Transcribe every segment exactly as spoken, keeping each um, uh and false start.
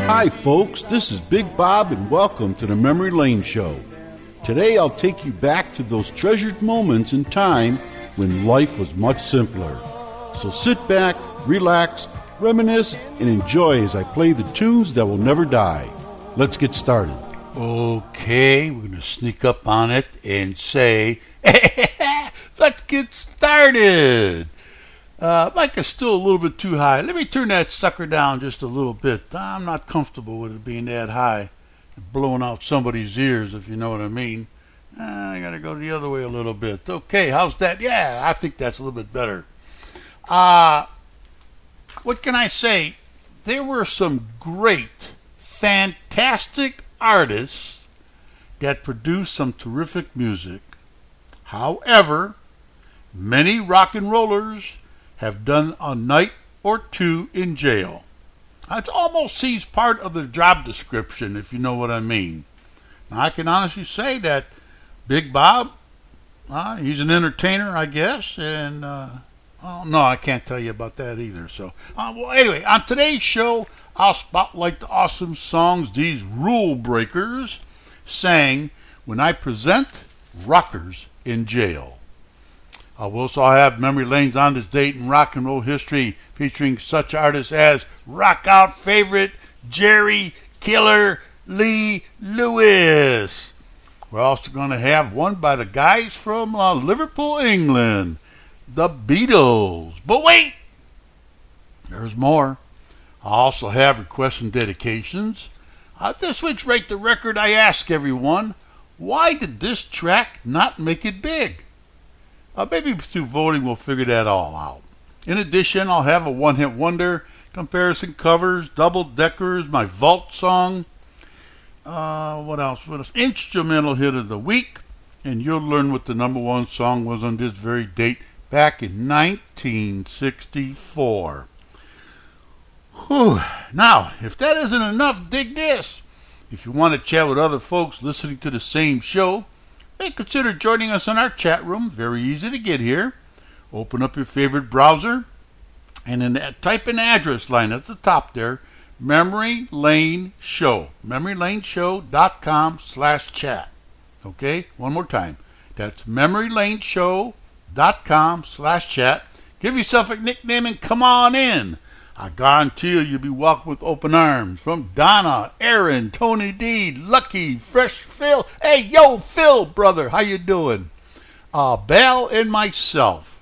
Hi folks, this is Big Bob and welcome to the Memory Lane Show. Today I'll take you back to those treasured moments in time when life was much simpler. So sit back, relax, reminisce, and enjoy as I play the tunes that will never die. Let's get started. Okay, we're going to sneak up on it and say, let's get started. Uh, mic is still a little bit too high. Let me turn that sucker down just a little bit. I'm not comfortable with it being that high, blowing out somebody's ears, if you know what I mean. Uh, I got to go the other way a little bit. Okay, how's that? Yeah, I think that's a little bit better. Uh, what can I say? There were some great, fantastic artists that produced some terrific music. However, many rock and rollers have done a night or two in jail. It almost seems part of the job description, if you know what I mean. Now, I can honestly say that Big Bob, uh, he's an entertainer, I guess, and uh, oh no, I can't tell you about that either. So, uh, well, anyway, on today's show, I'll spotlight the awesome songs these rule breakers sang when I present Rockers in Jail. I will also have memory lanes on this date in rock and roll history featuring such artists as rock out favorite Jerry Killer Lee Lewis. We're also going to have one by the guys from uh, Liverpool, England, the Beatles. But wait, there's more. I also have requests and dedications. Uh, this week's Rate the Record, I ask everyone, why did this track not make it big? Uh, maybe through voting we'll figure that all out. In addition, I'll have a one-hit wonder, comparison covers, double-deckers, my vault song. Uh, what else? What else? Instrumental hit of the week. And you'll learn what the number one song was on this very date back in nineteen sixty-four. Whew. Now, if that isn't enough, dig this. If you want to chat with other folks listening to the same show, hey, consider joining us in our chat room. Very easy to get here. Open up your favorite browser and then type in the address line at the top there, Memory Lane Show. MemoryLaneShow.com slash chat. Okay, one more time. That's MemoryLaneShow.com slash chat. Give yourself a nickname and come on in. I guarantee you you'll be welcomed with open arms from Donna, Aaron, Tony D, Lucky, Fresh Phil. Hey, yo, Phil, brother, how you doing? Uh, Bal and myself.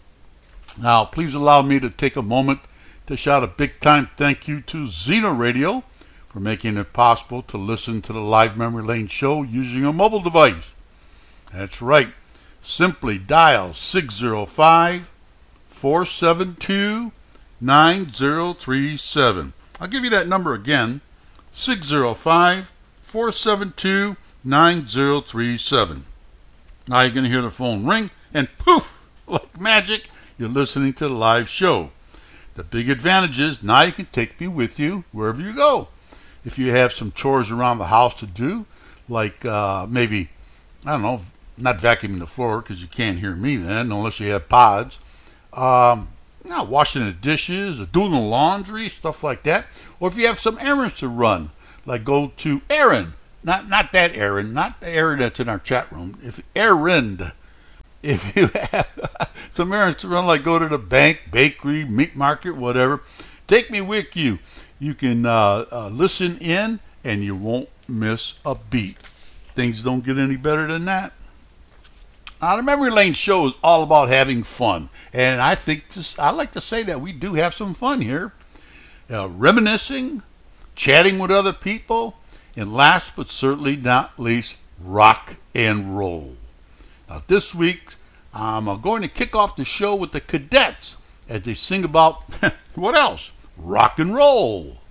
Now, please allow me to take a moment to shout a big-time thank you to Xeno Radio for making it possible to listen to the live Memory Lane Show using a mobile device. That's right. Simply dial six zero five, four seven two, nine zero three seven. I'll give you that number again, six zero five, four seven two, nine zero three seven. Now you're going to hear the phone ring, and poof, like magic, you're listening to the live show. The big advantage is now you can take me with you wherever you go. If you have some chores around the house to do, like uh, maybe, I don't know, not vacuuming the floor because you can't hear me then unless you have pods. Um, Now, washing the dishes, or doing the laundry, stuff like that. Or if you have some errands to run, like go to Aaron. Not not that Aaron, not the Aaron that's in our chat room. If errand. If you have some errands to run, like go to the bank, bakery, meat market, whatever, take me with you. You can uh, uh, listen in, and you won't miss a beat. Things don't get any better than that. Now, the Memory Lane Show is all about having fun, and I think this, I like to say that we do have some fun here, uh, reminiscing, chatting with other people, and last but certainly not least, rock and roll. Now, this week, I'm uh, going to kick off the show with the Cadets as they sing about what else? Rock and roll.